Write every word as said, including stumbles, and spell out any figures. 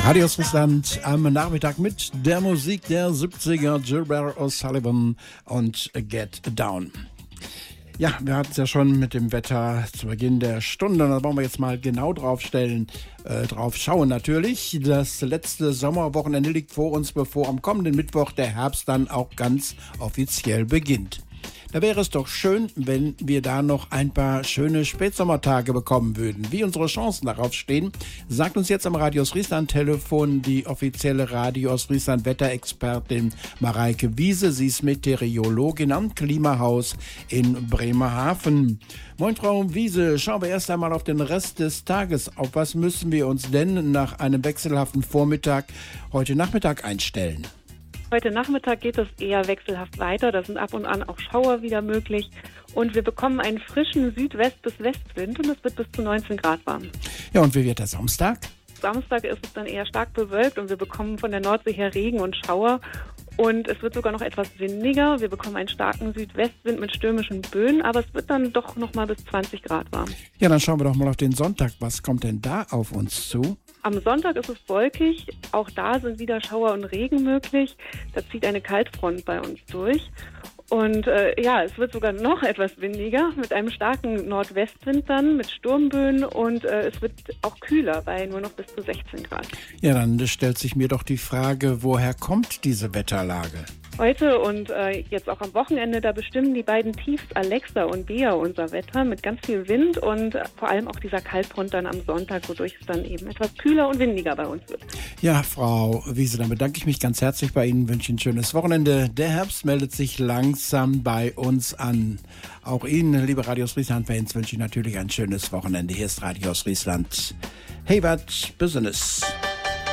Radio Russland am Nachmittag mit der Musik der siebziger, Gilbert O'Sullivan und Get Down. Ja, wir hatten es ja schon mit dem Wetter zu Beginn der Stunde. Da wollen wir jetzt mal genau drauf stellen, äh, drauf schauen natürlich. Das letzte Sommerwochenende liegt vor uns, bevor am kommenden Mittwoch der Herbst dann auch ganz offiziell beginnt. Da wäre es doch schön, wenn wir da noch ein paar schöne Spätsommertage bekommen würden. Wie unsere Chancen darauf stehen, sagt uns jetzt am Radio Friesland Telefon die offizielle Radio Friesland Wetterexpertin Mareike Wiese. Sie ist Meteorologin am Klimahaus in Bremerhaven. Moin Frau Wiese, schauen wir erst einmal auf den Rest des Tages. Auf was müssen wir uns denn nach einem wechselhaften Vormittag heute Nachmittag einstellen? Heute Nachmittag geht es eher wechselhaft weiter. Da sind ab und an auch Schauer wieder möglich. Und wir bekommen einen frischen Südwest- bis Westwind und es wird bis zu neunzehn Grad warm. Ja, und wie wird der Samstag? Samstag ist es dann eher stark bewölkt und wir bekommen von der Nordsee her Regen und Schauer. Und es wird sogar noch etwas windiger. Wir bekommen einen starken Südwestwind mit stürmischen Böen, aber es wird dann doch noch mal bis zwanzig Grad warm. Ja, dann schauen wir doch mal auf den Sonntag. Was kommt denn da auf uns zu? Am Sonntag ist es wolkig. Auch da sind wieder Schauer und Regen möglich. Da zieht eine Kaltfront bei uns durch. Und äh, ja, es wird sogar noch etwas windiger mit einem starken Nordwestwind dann, mit Sturmböen und äh, es wird auch kühler bei nur noch bis zu sechzehn Grad. Ja, dann stellt sich mir doch die Frage, woher kommt diese Wetterlage? Heute und äh, jetzt auch am Wochenende, da bestimmen die beiden Tiefs Alexa und Bea unser Wetter mit ganz viel Wind und äh, vor allem auch dieser Kaltfront dann am Sonntag, wodurch es dann eben etwas kühler und windiger bei uns wird. Ja, Frau Wiese, dann bedanke ich mich ganz herzlich bei Ihnen, wünsche Ihnen ein schönes Wochenende. Der Herbst meldet sich langsam bei uns an. Auch Ihnen, liebe Radio Friesland-Fans, wünsche ich natürlich ein schönes Wochenende. Hier ist Radio Friesland. Hey, was Business.